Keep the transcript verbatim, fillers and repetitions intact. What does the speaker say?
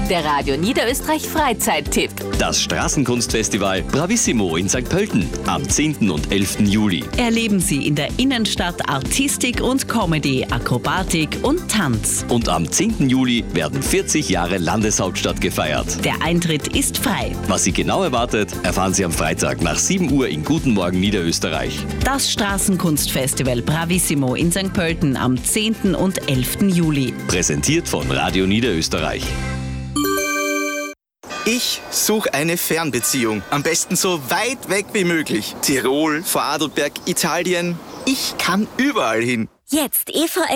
Der Radio Niederösterreich Freizeittipp. Das Straßenkunstfestival Bravissimo in Sankt Pölten am zehnten und elften Juli. Erleben Sie in der Innenstadt Artistik und Comedy, Akrobatik und Tanz. Und am zehnten Juli werden vierzig Jahre Landeshauptstadt gefeiert. Der Eintritt ist frei. Was Sie genau erwartet, erfahren Sie am Freitag nach sieben Uhr in Guten Morgen Niederösterreich. Das Straßenkunstfestival Bravissimo in Sankt Pölten am zehnten und elften Juli. Präsentiert von Radio Niederösterreich. Ich suche eine Fernbeziehung. Am besten so weit weg wie möglich. Tirol, Vorarlberg, Italien. Ich kann überall hin. Jetzt E V